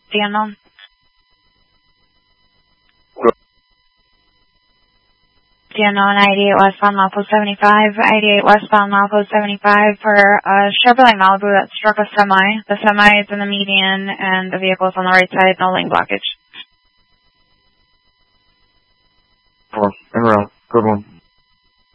The unknown. The unknown, 88 westbound Malpo 75, 88 westbound Malpo 75 for a Chevrolet Malibu that struck a semi. The semi is in the median and the vehicle is on the right side, no lane blockage. En route. Good one.